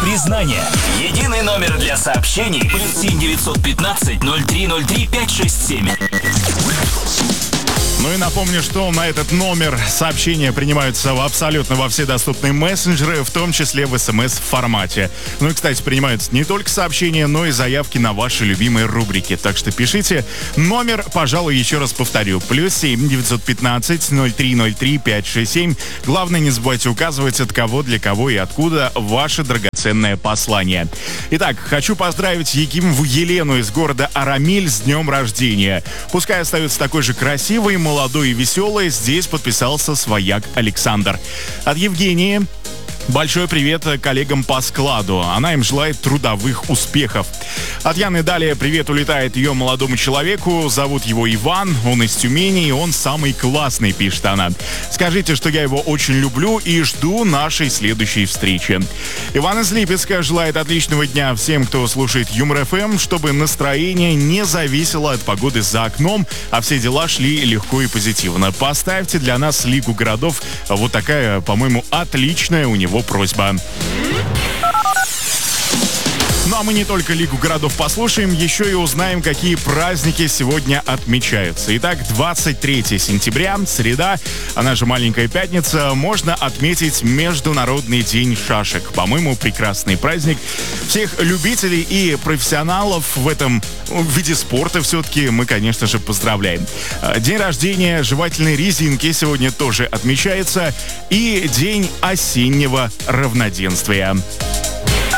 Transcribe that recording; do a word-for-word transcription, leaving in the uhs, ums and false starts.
признание. Единый номер для сообщений. Плюс семь девятьсот пятнадцать ноль три ноль три пять шесть семь. Ну и напомню, что на этот номер сообщения принимаются абсолютно во все доступные мессенджеры, в том числе в смс-формате. Ну и, кстати, принимаются не только сообщения, но и заявки на ваши любимые рубрики. Так что пишите. Номер, пожалуй, еще раз повторю. Плюс семь девятьсот пятнадцать ноль три ноль три пять шесть семь. Главное, не забывайте указывать, от кого, для кого и откуда ваше драгоценное послание. Итак, хочу поздравить Якимову Елену из города Арамиль с днем рождения. Пускай остается такой же красивой, молодой и веселый, здесь подписался свояк Александр. От Евгении большой привет коллегам по складу. Она им желает трудовых успехов. От Яны далее привет улетает ее молодому человеку. Зовут его Иван, он из Тюмени, и он самый классный, пишет она. Скажите, что я его очень люблю и жду нашей следующей встречи. Иван из Липецка желает отличного дня всем, кто слушает Юмор эф эм, чтобы настроение не зависело от погоды за окном, а все дела шли легко и позитивно. Поставьте для нас Лигу городов. Вот такая, по-моему, отличная у него просьба. Ну а мы не только Лигу городов послушаем, еще и узнаем, какие праздники сегодня отмечаются. Итак, двадцать третьего сентября, среда, она же маленькая пятница, можно отметить Международный день шашек. По-моему, прекрасный праздник. Всех любителей и профессионалов в этом виде спорта все-таки мы, конечно же, поздравляем. День рождения жевательной резинки сегодня тоже отмечается. И день осеннего равноденствия.